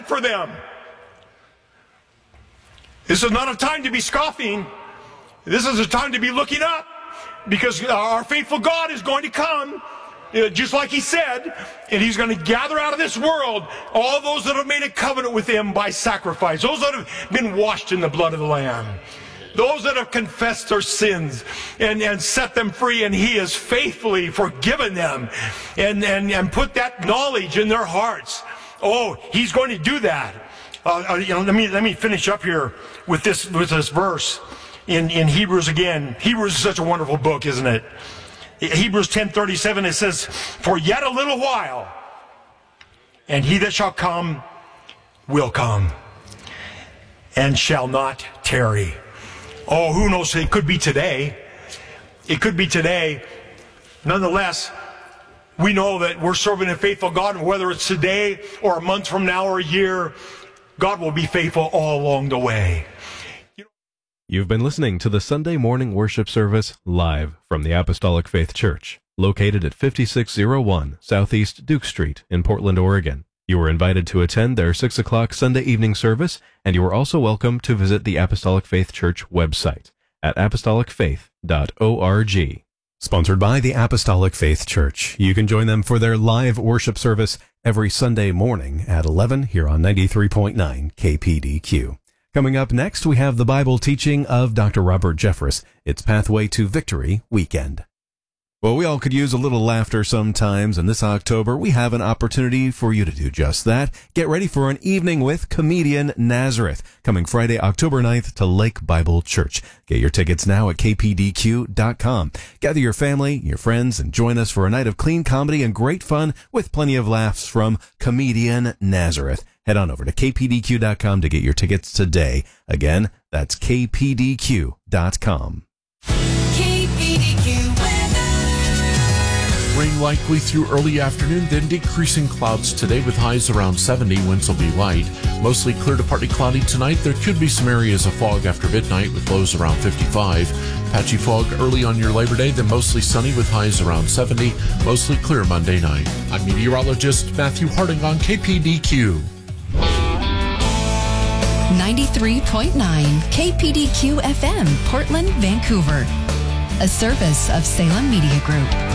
for them. This is not a time to be scoffing. This is a time to be looking up, because our faithful God is going to come, just like he said, and he's going to gather out of this world all those that have made a covenant with him by sacrifice, those that have been washed in the blood of the Lamb, those that have confessed their sins and set them free, and he has faithfully forgiven them and put that knowledge in their hearts. Oh, he's going to do that. Let me finish up here with this verse in Hebrews again. Hebrews is such a wonderful book, isn't it? Hebrews 10:37, it says, "For yet a little while, and he that shall come will come, and shall not tarry." Oh, who knows? It could be today. It could be today. Nonetheless, we know that we're serving a faithful God, and whether it's today or a month from now or a year, God will be faithful all along the way. You've been listening to the Sunday morning worship service live from the Apostolic Faith Church, located at 5601 Southeast Duke Street in Portland, Oregon. You were invited to attend their 6 o'clock Sunday evening service, and you are also welcome to visit the Apostolic Faith Church website at apostolicfaith.org. Sponsored by the Apostolic Faith Church. You can join them for their live worship service every Sunday morning at 11 here on 93.9 KPDQ. Coming up next, we have the Bible teaching of Dr. Robert Jeffress. It's Pathway to Victory Weekend. Well, we all could use a little laughter sometimes, and this October we have an opportunity for you to do just that. Get ready for an evening with comedian Nazareth, coming Friday, October 9th to Lake Bible Church. Get your tickets now at kpdq.com. Gather your family, your friends, and join us for a night of clean comedy and great fun with plenty of laughs from comedian Nazareth. Head on over to kpdq.com to get your tickets today. Again, that's kpdq.com. Rain likely through early afternoon, then decreasing clouds today with highs around 70. Winds will be light. Mostly clear to partly cloudy tonight. There could be some areas of fog after midnight with lows around 55. Patchy fog early on your Labor Day, then mostly sunny with highs around 70. Mostly clear Monday night. I'm meteorologist Matthew Harding on KPDQ. 93.9 KPDQ FM, Portland, Vancouver. A service of Salem Media Group.